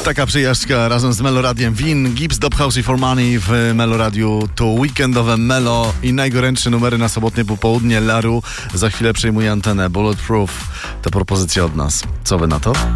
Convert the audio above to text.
Taka przyjaźń razem z Meloradiem. Win, Gibbs, Dubhouse i For Money w Meloradiu. To weekendowe Melo i najgorętsze numery na sobotnie popołudnie. Laru za chwilę przejmuje antenę. Bulletproof to propozycja od nas. Co wy na to?